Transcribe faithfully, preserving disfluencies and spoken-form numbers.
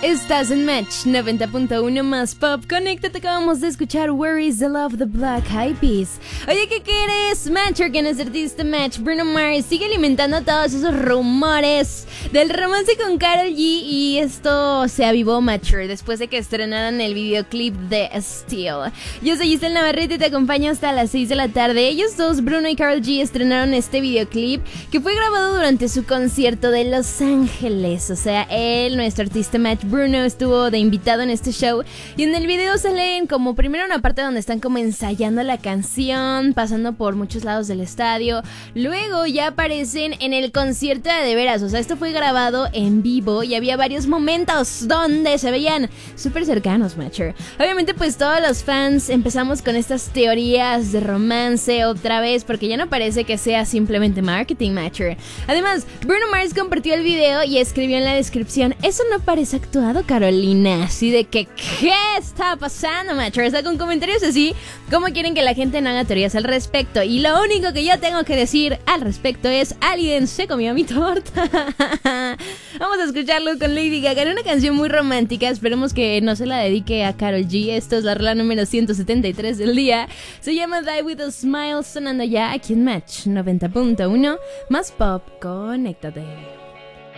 Estás en Match noventa punto uno más Pop. Conéctate, acabamos de escuchar Where is the Love, the Black Eyed Peas. Oye, ¿qué quieres? Matcher, quien es artista Match, Bruno Mars, sigue alimentando todos esos rumores del romance con Karol G. Y esto se avivó, Matcher, después de que estrenaran el videoclip de Steel. Yo soy Giselle Navarrete y te acompaño hasta las seis de la tarde. Ellos dos, Bruno y Karol G, estrenaron este videoclip que fue grabado durante su concierto de Los Ángeles. O sea, él, nuestro artista Match, Bruno, estuvo de invitado en este show. Y en el video salen como primero una parte donde están como ensayando la canción, pasando por muchos lados del estadio. Luego ya aparecen en el concierto de de veras. O sea, esto fue grabado en vivo y había varios momentos donde se veían súper cercanos, Matcher. Obviamente pues todos los fans empezamos con estas teorías de romance otra vez, porque ya no parece que sea simplemente marketing, Matcher. Además, Bruno Mars compartió el video y escribió en la descripción: eso no parece actuado, Carolina. Así de que, ¿qué está pasando, Matcher? O sea, con comentarios así, ¿cómo quieren que la gente no haga teorías al respecto? Y lo único que yo tengo que decir al respecto es: alguien se comió mi torta. Vamos a escucharlo con Lady Gaga en una canción muy romántica. Esperemos que no se la dedique a Karol G. Esto es la rola número ciento setenta y tres del día. Se llama Die With A Smile, sonando ya aquí en Match noventa punto uno más Pop. Conéctate.